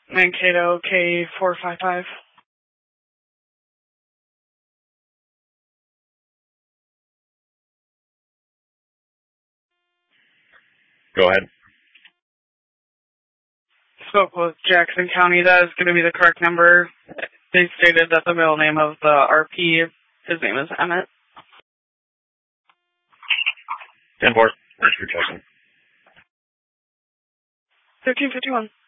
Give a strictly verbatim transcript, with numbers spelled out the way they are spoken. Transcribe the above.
Mankato K four five five. Go ahead. Spoke with Jackson County. That is going to be the correct number. They stated that the middle name of the R P, his name is Emmett. ten four. Where's your Jackson? thirteen fifty-one.